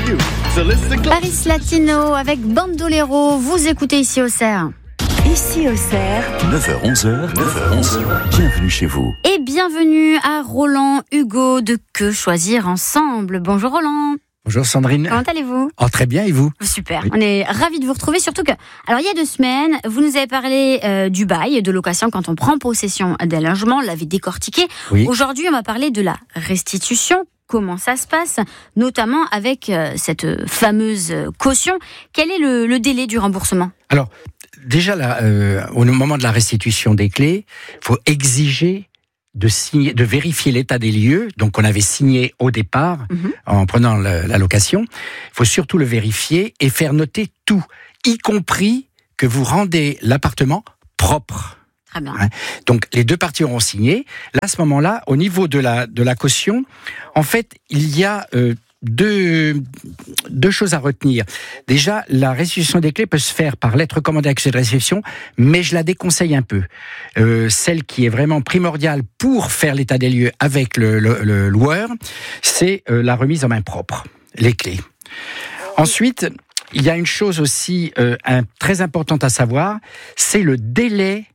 Paris Latino avec Bandolero, vous écoutez ici au Cerf. Ici au Cerf, 9h-11h, bienvenue chez vous. Et bienvenue à Roland Hugo de Que choisir ensemble. Bonjour Roland. Bonjour Sandrine. Comment allez-vous ? Très bien, et vous ? Super, Oui. On est ravis de vous retrouver, surtout que... Alors il y a 2 semaines, vous nous avez parlé du bail, de location quand on prend possession d'un logement, on l'avait décortiqué. Oui. Aujourd'hui, on va parler de la restitution. Comment ça se passe, notamment avec cette fameuse caution. Quel est le délai du remboursement ? Alors, déjà, au moment de la restitution des clés, il faut exiger de vérifier l'état des lieux. Donc, on avait signé au départ en prenant la location. Il faut surtout le vérifier et faire noter tout, y compris que vous rendez l'appartement propre. Très bien. Donc, les 2 parties auront signé. Là, à ce moment-là, au niveau de la caution, en fait, il y a deux choses à retenir. Déjà, la restitution des clés peut se faire par lettre recommandée accusé de réception, mais je la déconseille un peu. Celle qui est vraiment primordiale pour faire l'état des lieux avec le loueur, c'est la remise en main propre, les clés. Ensuite, il y a une chose aussi très importante à savoir, c'est le délai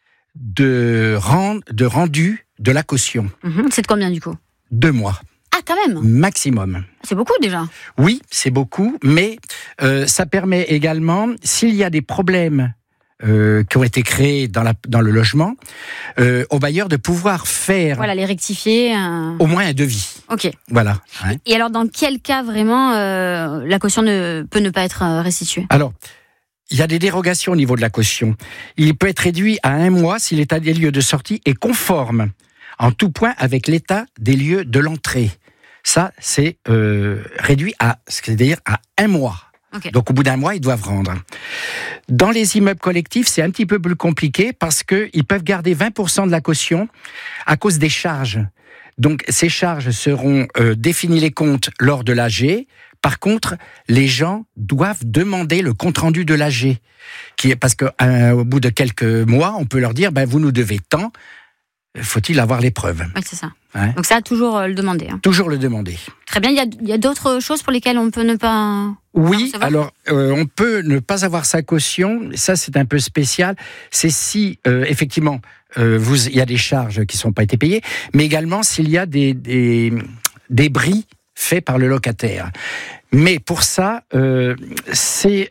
de rendu de la caution. C'est de combien du coup ? 2 mois. Ah, quand même. Maximum. C'est beaucoup déjà. Oui, c'est beaucoup, mais ça permet également, s'il y a des problèmes qui ont été créés dans le logement, au bailleur de pouvoir faire Voilà, les rectifier. au moins un devis. Ok. Voilà. Et alors, dans quel cas vraiment la caution peut ne pas être restituée ? Alors, il y a des dérogations au niveau de la caution. Il peut être réduit à 1 mois si l'état des lieux de sortie est conforme en tout point avec l'état des lieux de l'entrée. Ça, c'est réduit c'est-à-dire à 1 mois. Okay. Donc, au bout d'1 mois, ils doivent rendre. Dans les immeubles collectifs, c'est un petit peu plus compliqué parce qu'ils peuvent garder 20% de la caution à cause des charges. Donc, ces charges seront définies les comptes lors de l'AG. Par contre, les gens doivent demander le compte-rendu de l'AG. Parce qu'au bout de quelques mois, on peut leur dire, vous nous devez tant. Faut-il avoir les preuves ? Oui, c'est ça. Donc ça, toujours le demander. Toujours le demander. Très bien, il y a d'autres choses pour lesquelles on peut ne pas... Oui, alors on peut ne pas avoir sa caution, ça c'est un peu spécial, c'est si effectivement il y a des charges qui ne sont pas été payées, mais également s'il y a des bris faits par le locataire. Mais pour ça, c'est...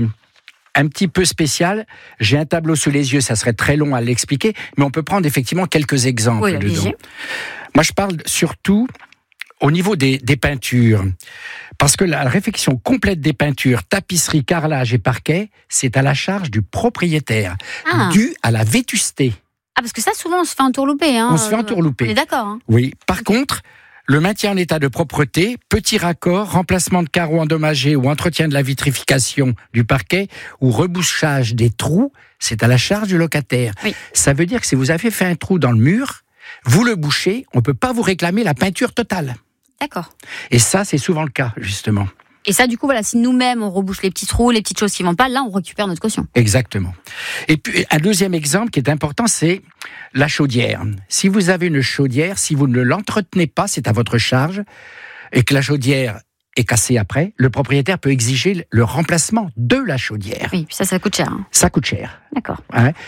un petit peu spécial. J'ai un tableau sous les yeux, ça serait très long à l'expliquer, mais on peut prendre effectivement quelques exemples dedans. Moi, je parle surtout au niveau des peintures, parce que la réfection complète des peintures, tapisserie, carrelage et parquet, c'est à la charge du propriétaire, dû à la vétusté. Ah, parce que ça, souvent, on se fait entourlouper. On se fait entourlouper. On est d'accord. Oui. Par contre, le maintien en état de propreté, petit raccord, remplacement de carreaux endommagés ou entretien de la vitrification du parquet ou rebouchage des trous, c'est à la charge du locataire. Oui. Ça veut dire que si vous avez fait un trou dans le mur, vous le bouchez, on ne peut pas vous réclamer la peinture totale. D'accord. Et ça, c'est souvent le cas, justement. Et ça, du coup, voilà, si nous-mêmes, on rebouche les petits trous, les petites choses qui ne vont pas, là, on récupère notre caution. Exactement. Et puis, un deuxième exemple qui est important, c'est la chaudière. Si vous avez une chaudière, si vous ne l'entretenez pas, c'est à votre charge, et que la chaudière est cassée après, le propriétaire peut exiger le remplacement de la chaudière. Oui, puis ça coûte cher. Ça coûte cher. D'accord.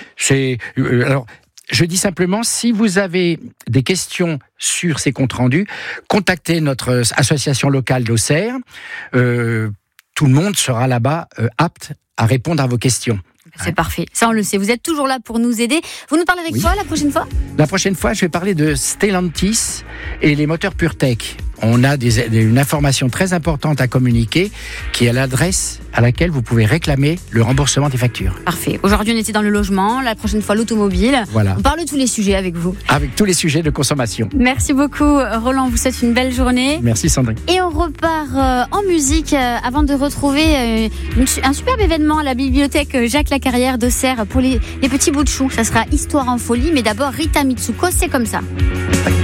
Alors, je dis simplement, si vous avez des questions sur ces comptes rendus, contactez notre association locale d'Auxerre. Tout le monde sera là-bas apte à répondre à vos questions. C'est parfait. Ça, on le sait. Vous êtes toujours là pour nous aider. Vous nous parlez avec quoi la prochaine fois ? La prochaine fois, je vais parler de Stellantis et les moteurs PureTech. On a une information très importante à communiquer qui est l'adresse à laquelle vous pouvez réclamer le remboursement des factures. Parfait. Aujourd'hui, on était dans le logement. La prochaine fois, l'automobile. Voilà. On parle de tous les sujets avec vous. Avec tous les sujets de consommation. Merci beaucoup, Roland. Vous souhaite une belle journée. Merci, Sandrine. Et on repart en musique avant de retrouver un superbe événement à la bibliothèque Jacques Lacarrière d'Auxerre pour les petits bouts de chou. Ça sera Histoire en folie. Mais d'abord, Rita Mitsuko, c'est comme ça.